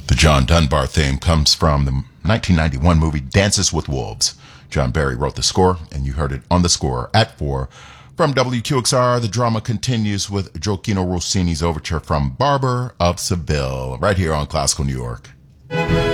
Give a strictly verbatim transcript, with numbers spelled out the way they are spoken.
The John Dunbar theme comes from the nineteen ninety-one movie Dances with Wolves. John Barry wrote the score, and you heard it on the score at four. From W Q X R, the drama continues with Gioacchino Rossini's overture from Barber of Seville, right here on Classical New York.